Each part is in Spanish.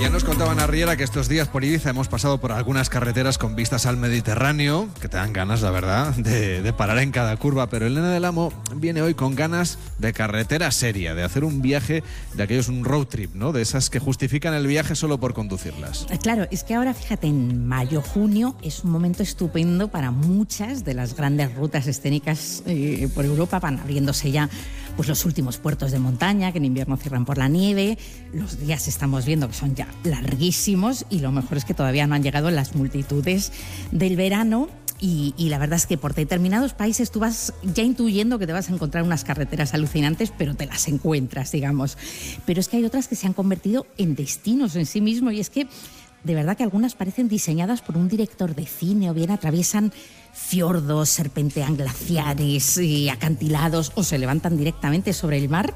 Ya nos contaba Ana Riera que estos días por Ibiza hemos pasado por algunas carreteras con vistas al Mediterráneo, que te dan ganas, la verdad, de parar en cada curva, pero Elena del Amo viene hoy con ganas de carretera seria, de hacer un viaje de aquellos, un road trip, ¿no? De esas que justifican el viaje solo por conducirlas. Claro, es que ahora, fíjate, en mayo, junio es un momento estupendo para muchas de las grandes rutas escénicas por Europa. Van abriéndose ya pues los últimos puertos de montaña, que en invierno cierran por la nieve. Los días estamos viendo que son ya larguísimos y lo mejor es que todavía no han llegado las multitudes del verano. Y la verdad es que por determinados países tú vas ya intuyendo que te vas a encontrar unas carreteras alucinantes, pero te las encuentras, digamos. Pero es que hay otras que se han convertido en destinos en sí mismo, y es que de verdad que algunas parecen diseñadas por un director de cine, o bien atraviesan fiordos, serpentean glaciares, acantilados, o se levantan directamente sobre el mar.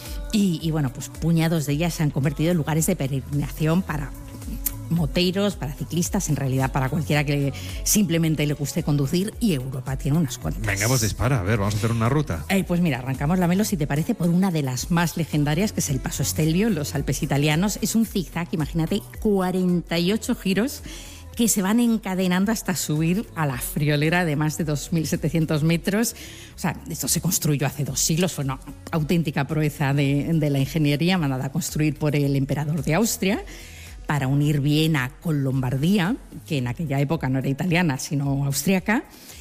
Y bueno, pues puñados de ellas se han convertido en lugares de peregrinación para moteros, para ciclistas, en realidad para cualquiera que simplemente le guste conducir, y Europa tiene unas cuantas. Venga, pues dispara, a ver, vamos a hacer una ruta. Pues mira, arrancamos la Melo, si te parece, por una de las más legendarias, que es el Paso Stelvio, en los Alpes italianos. Es un zigzag, imagínate, 48 giros que se van encadenando hasta subir a la friolera de más de 2.700 metros. O sea, esto se construyó hace 2 siglos, fue una auténtica proeza de la ingeniería mandada a construir por el emperador de Austria, para unir Viena con Lombardía, que en aquella época no era italiana, sino austriaca.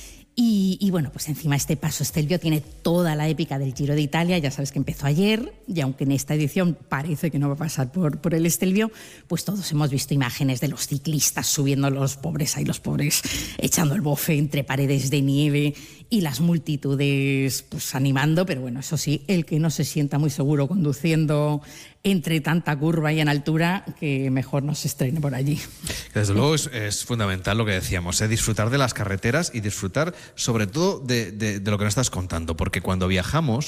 Y bueno, pues encima este Paso Stelvio tiene toda la épica del Giro de Italia. Ya sabes que empezó ayer, y aunque en esta edición parece que no va a pasar por el Stelvio, pues todos hemos visto imágenes de los ciclistas subiendo, los pobres echando el bofe entre paredes de nieve, y las multitudes pues animando. Pero bueno, eso sí, el que no se sienta muy seguro conduciendo entre tanta curva y en altura, que mejor no se estrene por allí. Desde luego es fundamental lo que decíamos, disfrutar de las carreteras y disfrutar sobre todo de lo que nos estás contando, porque cuando viajamos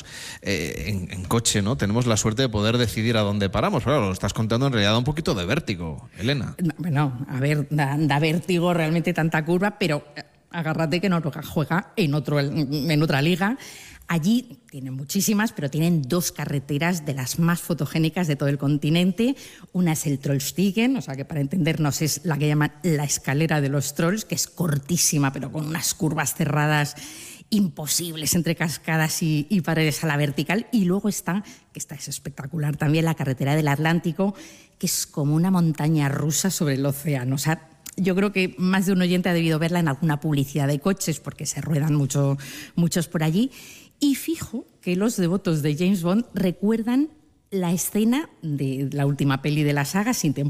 en coche, ¿no?, tenemos la suerte de poder decidir a dónde paramos. Pero lo estás contando, en realidad da un poquito de vértigo, Elena. Bueno, a ver, da vértigo realmente tanta curva, pero agárrate que Noruega juega en otra liga. Allí tienen muchísimas, pero tienen 2 carreteras de las más fotogénicas de todo el continente. Una es el Trollstigen, o sea que para entendernos es la que llaman la escalera de los trolls, que es cortísima, pero con unas curvas cerradas imposibles entre cascadas y paredes a la vertical. Y luego está, que esta es espectacular también, la carretera del Atlántico, que es como una montaña rusa sobre el océano. O sea, yo creo que más de un oyente ha debido verla en alguna publicidad de coches, porque se ruedan muchos por allí. Y fijo que los devotos de James Bond recuerdan la escena de la última peli de la saga, Sin tiempo